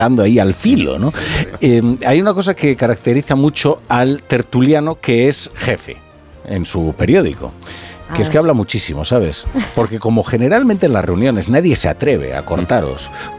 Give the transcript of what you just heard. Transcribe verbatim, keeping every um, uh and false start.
ando ahí al filo, ¿no? Eh, hay una cosa que caracteriza mucho al tertuliano que es jefe en su periódico. Que es que habla muchísimo, ¿sabes? Porque como generalmente en las reuniones nadie se atreve a cortaros,